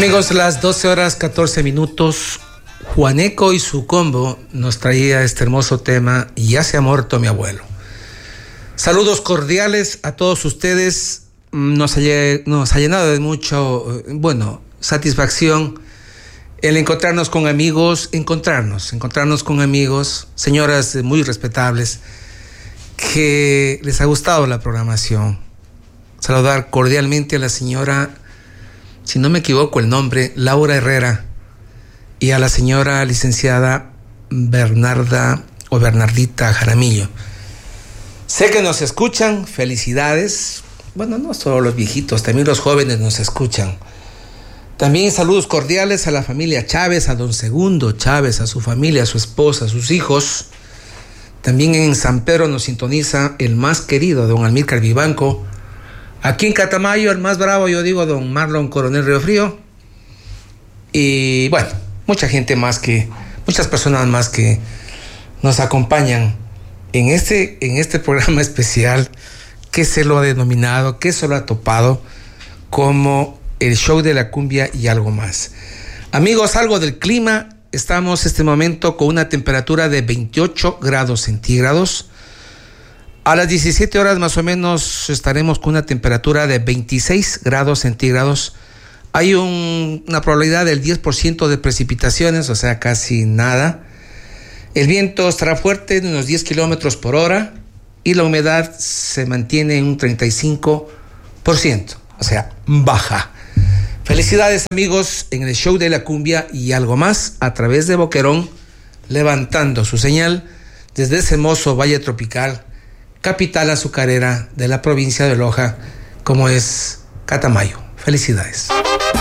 Amigos, las 12 horas 14 minutos, Juaneco y su combo nos traía este hermoso tema, Ya se ha muerto mi abuelo. Saludos cordiales a todos ustedes. Nos ha llenado de mucho, satisfacción el encontrarnos con amigos, encontrarnos con amigos, señoras muy respetables, que les ha gustado la programación. Saludar cordialmente a la señora, si no me equivoco el nombre, Laura Herrera, y a la señora licenciada Bernardita Jaramillo. Sé que nos escuchan, felicidades. Bueno, no solo los viejitos, también los jóvenes nos escuchan. También saludos cordiales a la familia Chávez, a don Segundo Chávez, a su familia, a su esposa, a sus hijos. También en San Pedro nos sintoniza el más querido, don Almícar Vivanco. Aquí en Catamayo, el más bravo, yo digo, don Marlon Coronel Riofrío. Y bueno, muchas personas más que nos acompañan en este programa especial que se lo ha denominado, que se lo ha topado como el show de la cumbia y algo más. Amigos, algo del clima. Estamos este momento con una temperatura de 28 grados centígrados. A las 17 horas más o menos estaremos con una temperatura de 26 grados centígrados. Hay una probabilidad del 10% de precipitaciones, o sea, casi nada. El viento estará fuerte de unos 10 kilómetros por hora y la humedad se mantiene en un 35%, o sea, baja. Felicidades, amigos, en el show de la cumbia y algo más a través de Boquerón, levantando su señal desde ese hermoso valle tropical, capital azucarera de la provincia de Loja, como es Catamayo. Felicidades.